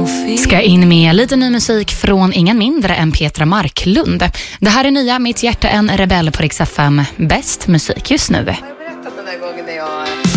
Ska in med lite ny musik från ingen mindre än Petra Marklund. Det här är nya Mitt hjärta en rebell på Rix FM. Bäst musik just nu.